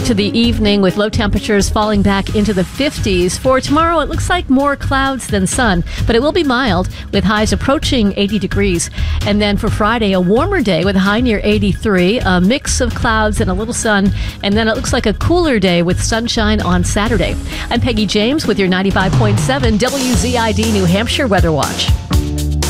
to the evening with low temperatures falling back into the 50s. For tomorrow, it looks like more clouds than sun, but it will be mild with highs approaching 80 degrees. And then for Friday, a warmer day with a high near 83, a mix of clouds and a little sun. And then it looks like a cooler day with sunshine on Saturday. I'm Peggy James with your 95.7 WZID New Hampshire Weather Watch.